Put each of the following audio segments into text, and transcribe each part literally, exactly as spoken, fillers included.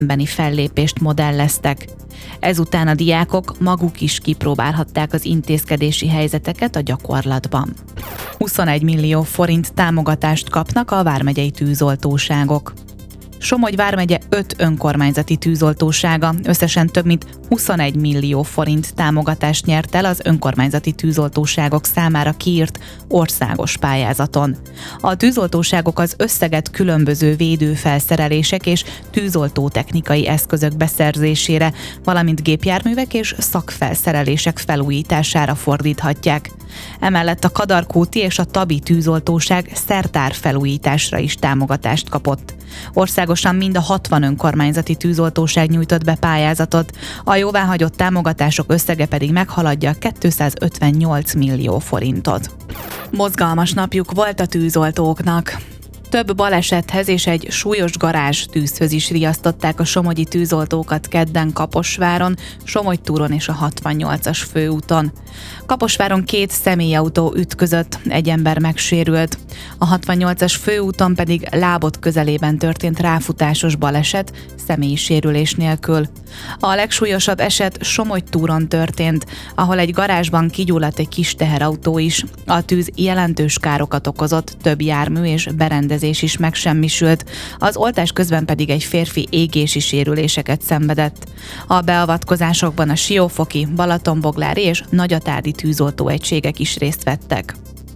szembeni fellépést modelleztek. Ezután a diákok maguk is kipróbálhatták az intézkedési helyzeteket a gyakorlatban. huszonegy millió forint támogatást kapnak a vármegyei tűzoltóságok. Somogy vármegye öt önkormányzati tűzoltósága összesen több mint huszonegy millió forint támogatást nyert el az önkormányzati tűzoltóságok számára kiírt országos pályázaton. A tűzoltóságok az összeget különböző védőfelszerelések és tűzoltótechnikai eszközök beszerzésére, valamint gépjárművek és szakfelszerelések felújítására fordíthatják. Emellett a Kadarkóti és a Tabi tűzoltóság szertár felújításra is támogatást kapott. Országosan mind a hatvan önkormányzati tűzoltóság nyújtott be pályázatot, a jóváhagyott támogatások összege pedig meghaladja kétszázötvennyolc millió forintot. Mozgalmas napjuk volt a tűzoltóknak. Több balesethez és egy súlyos garázs tűzhöz is riasztották a somogyi tűzoltókat kedden Kaposváron, Somogytúron és a hatvannyolcas főúton. Kaposváron két személyautó ütközött, egy ember megsérült. A hatvannyolcas főúton pedig Lábot közelében történt ráfutásos baleset, személyi sérülés nélkül. A legsúlyosabb eset Somogytúron történt, ahol egy garázsban kigyulladt egy kis teherautó is. A tűz jelentős károkat okozott, több jármű és berendezés is megsemmisült, az oltás közben pedig egy férfi égési sérüléseket szenvedett. A beavatkozásokban a siófoki, balatonboglári és nagyatádi tűzoltóegységek is részt vettek.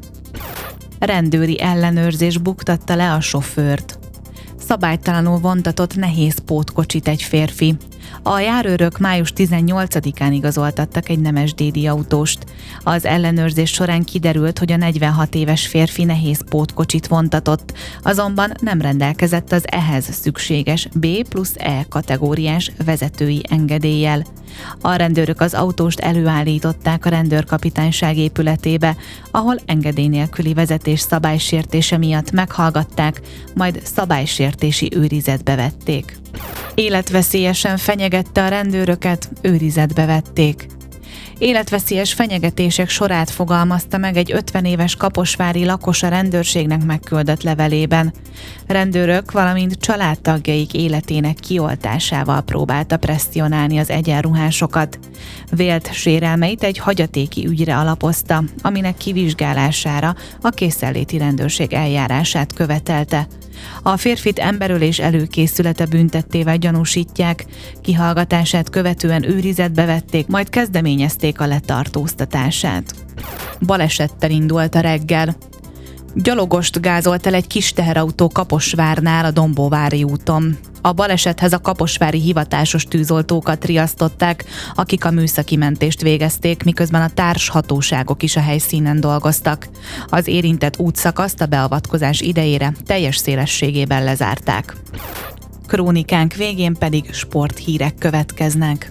Rendőri ellenőrzés buktatta le a sofőrt. Szabálytalanul vontatott nehéz pótkocsit egy férfi. A járőrök május tizennyolcadikán igazoltattak egy nemesdédi autóst. Az ellenőrzés során kiderült, hogy a negyvenhat éves férfi nehéz pótkocsit vontatott, azonban nem rendelkezett az ehhez szükséges B plusz E kategóriás vezetői engedéllyel. A rendőrök az autóst előállították a rendőrkapitányság épületébe, ahol engedély nélküli vezetés szabálysértése miatt meghallgatták, majd szabálysértési őrizetbe vették. Életveszélyesen fenyegette a rendőröket, őrizetbe vették. Életveszélyes fenyegetések sorát fogalmazta meg egy ötven éves kaposvári lakos a rendőrségnek megküldött levelében. Rendőrök, valamint családtagjaik életének kioltásával próbálta presszionálni az egyenruhásokat. Vélt sérelmeit egy hagyatéki ügyre alapozta, aminek kivizsgálására a készenléti rendőrség eljárását követelte. A férfit emberölés előkészülete büntettével gyanúsítják, kihallgatását követően őrizetbe vették, majd kezdeményezték a letartóztatását. Balesettel indult a reggel. Gyalogost gázolt el egy kis teherautó Kaposvárnál a Dombóvári úton. A balesethez a kaposvári hivatásos tűzoltókat riasztották, akik a műszaki mentést végezték, miközben a társhatóságok is a helyszínen dolgoztak. Az érintett útszakaszt a beavatkozás idejére teljes szélességében lezárták. Krónikánk végén pedig sporthírek következnek.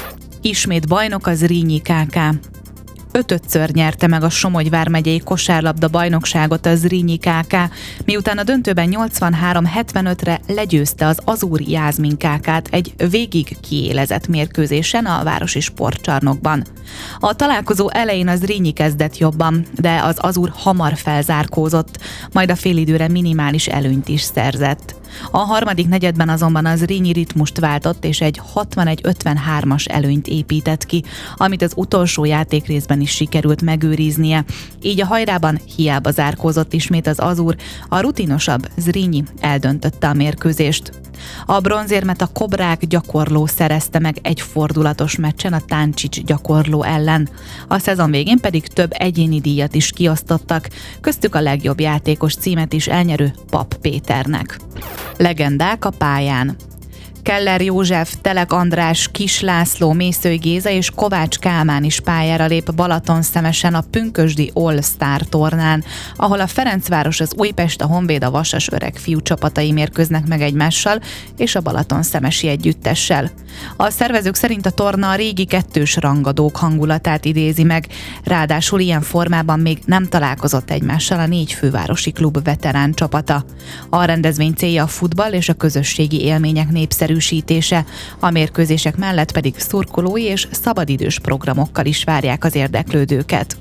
Ismét bajnok az Zrínyi ká ká. Ötödször nyerte meg a Somogy vármegyei kosárlabda bajnokságot a Zrínyi ká ká, miután a döntőben nyolcvanhárom hetvenötre legyőzte az Azúr Jászmin ká kát egy végig kiélezett mérkőzésen a városi sportcsarnokban. A találkozó elején az Zrínyi kezdett jobban, de az Azúr hamar felzárkózott, majd a félidőre minimális előnyt is szerzett. A harmadik negyedben azonban az Zrínyi ritmust váltott, és egy hatvanegy ötvenhármas előnyt épített ki, amit az utolsó játékrészben is sikerült megőriznie. Így a hajrában hiába zárkózott ismét az Azúr, a rutinosabb Zrínyi eldöntötte a mérkőzést. A bronzérmet a Kobrák gyakorló szerezte meg egy fordulatos meccsen a Táncsics gyakorló ellen. A szezon végén pedig több egyéni díjat is kiosztottak, köztük a legjobb játékos címet is elnyerő Pap Péternek. Legendák a pályán. Keller József, Telek András, Kis László, Mészöly Géza és Kovács Kálmán is pályára lép Balatonszemesen a pünkösdi All-Star tornán, ahol a Ferencváros, az Újpest, a Honvéd, a Vasas öregfiú csapatai mérkőznek meg egymással és a balatonszemesi együttessel. A szervezők szerint a torna a régi kettős rangadók hangulatát idézi meg, ráadásul ilyen formában még nem találkozott egymással a négy fővárosi klub veterán csapata. A rendezvény célja a futball és a közösségi élmények népszerűsítése, a mérkőzések mellett pedig szurkolói és szabadidős programokkal is várják az érdeklődőket.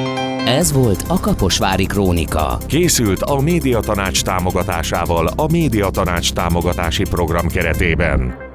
Ez volt a Kaposvári Krónika. Készült a Médiatanács támogatásával a Médiatanács támogatási program keretében.